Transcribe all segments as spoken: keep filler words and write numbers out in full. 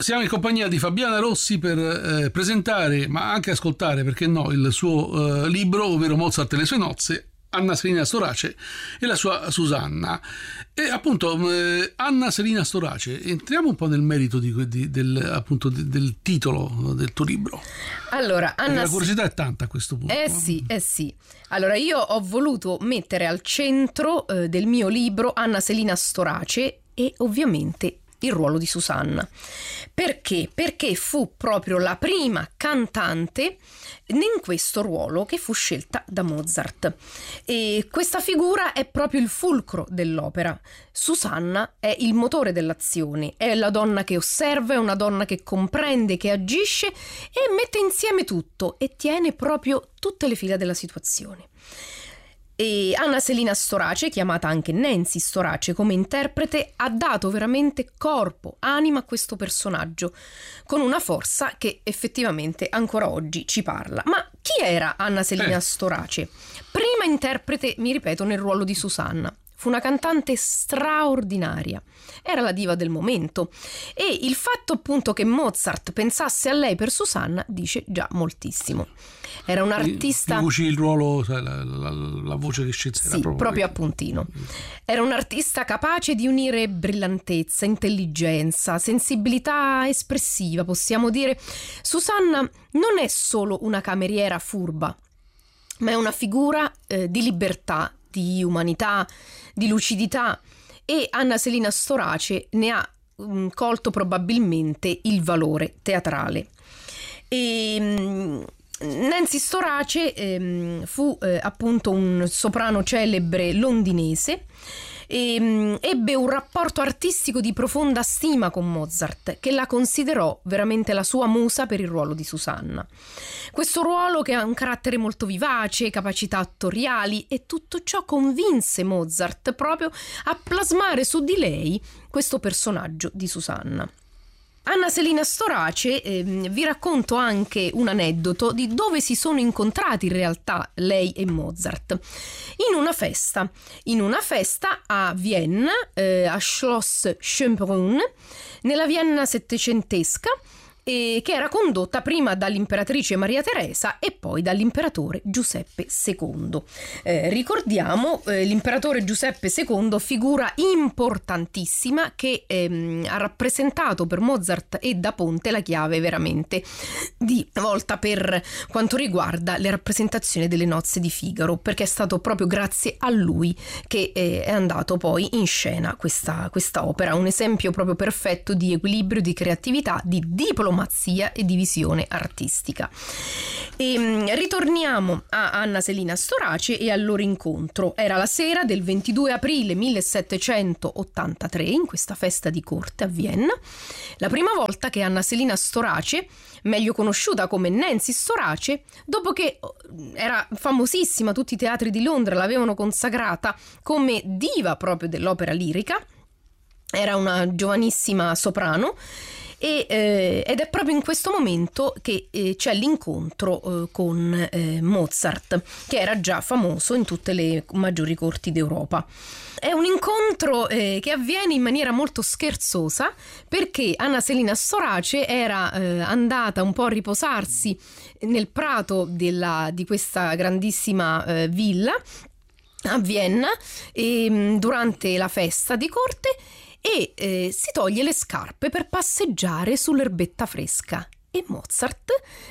Siamo in compagnia di Fabiana Rossi per eh, presentare, ma anche ascoltare, perché no, il suo eh, libro, ovvero Mozart e le sue nozze, Anna Selina Storace e la sua Susanna. E appunto eh, Anna Selina Storace, entriamo un po' nel merito di, di, del, appunto, di, del titolo del tuo libro. Allora, Anna, la curiosità è tanta a questo punto. Eh sì, eh sì. Allora, io ho voluto mettere al centro eh, del mio libro Anna Selina Storace e ovviamente il ruolo di Susanna. Perché? Perché fu proprio la prima cantante in questo ruolo che fu scelta da Mozart, e questa figura è proprio il fulcro dell'opera. Susanna è il motore dell'azione, è la donna che osserva, è una donna che comprende, che agisce e mette insieme tutto e tiene proprio tutte le fila della situazione. E Anna Selina Storace, chiamata anche Nancy Storace come interprete, ha dato veramente corpo, anima a questo personaggio, con una forza che effettivamente ancora oggi ci parla. Ma chi era Anna Selina eh. Storace? Prima interprete, mi ripeto, nel ruolo di Susanna. Fu una cantante straordinaria, era la diva del momento, e il fatto appunto che Mozart pensasse a lei per Susanna dice già moltissimo. Era un artista... Ti il ruolo, la, la, la voce che scelse. Sì, era proprio, proprio appuntino. Era un artista capace di unire brillantezza, intelligenza, sensibilità espressiva, possiamo dire. Susanna non è solo una cameriera furba, ma è una figura eh, di libertà, di umanità, di lucidità, e Anna Selina Storace ne ha mh, colto probabilmente il valore teatrale. E mh, Nancy Storace ehm, fu eh, appunto un soprano celebre londinese e mh, ebbe un rapporto artistico di profonda stima con Mozart, che la considerò veramente la sua musa per il ruolo di Susanna. Questo ruolo che ha un carattere molto vivace, capacità attoriali, e tutto ciò convinse Mozart proprio a plasmare su di lei questo personaggio di Susanna. Anna Selina Storace, eh, vi racconto anche un aneddoto di dove si sono incontrati in realtà lei e Mozart. In una festa, in una festa a Vienna, eh, a Schloss Schönbrunn, nella Vienna settecentesca, e che era condotta prima dall'imperatrice Maria Teresa e poi dall'imperatore Giuseppe secondo. Eh, ricordiamo eh, l'imperatore Giuseppe secondo, figura importantissima che ehm, ha rappresentato per Mozart e da ponte la chiave veramente di volta per quanto riguarda le rappresentazioni delle nozze di Figaro, perché è stato proprio grazie a lui che eh, è andato poi in scena questa, questa opera, un esempio proprio perfetto di equilibrio, di creatività, di diplomazia e di visione artistica. E, mh, ritorniamo a Anna Selina Storace e al loro incontro. Era la sera del ventidue aprile millesettecentottantatré, in questa festa di corte a Vienna, la prima volta che Anna Selina Storace, meglio conosciuta come Nancy Storace, dopo che era famosissima, tutti i teatri di Londra l'avevano consacrata come diva proprio dell'opera lirica, era una giovanissima soprano. E, eh, ed è proprio in questo momento che eh, c'è l'incontro eh, con eh, Mozart, che era già famoso in tutte le maggiori corti d'Europa. È un incontro eh, che avviene in maniera molto scherzosa, perché Anna Selina Storace era eh, andata un po' a riposarsi nel prato della, di questa grandissima eh, villa a Vienna e, durante la festa di corte, e eh, si toglie le scarpe per passeggiare sull'erbetta fresca, e Mozart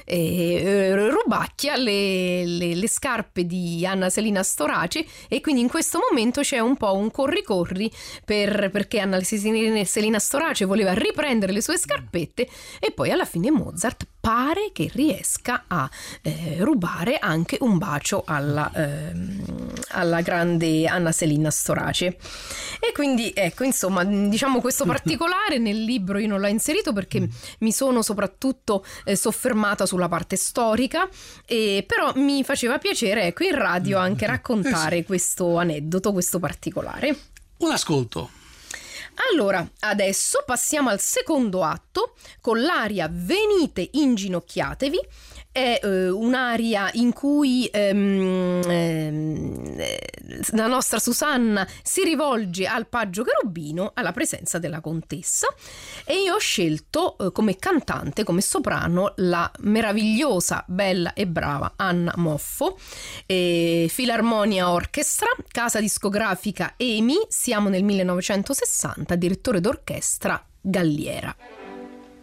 eh, rubacchia le, le, le scarpe di Anna Selina Storace, e quindi in questo momento c'è un po' un corri-corri per, perché Anna Selina Storace voleva riprendere le sue scarpette, e poi alla fine Mozart pare che riesca a eh, rubare anche un bacio alla, ehm, alla grande Anna Selina Storace. E quindi ecco, insomma, diciamo, questo particolare nel libro io non l'ho inserito perché mi sono soprattutto eh, soffermata sulla parte storica, e però mi faceva piacere, ecco, in radio anche raccontare eh sì. questo aneddoto, questo particolare. Un ascolto. Allora, adesso passiamo al secondo atto con l'aria Venite inginocchiatevi. È è eh, un'aria in cui ehm, ehm, la nostra Susanna si rivolge al paggio cherubino alla presenza della contessa, e io ho scelto eh, come cantante, come soprano, la meravigliosa, bella e brava Anna Moffo, eh, Filarmonia Orchestra, casa discografica EMI, siamo nel millenovecentosessanta, direttore d'orchestra Galliera.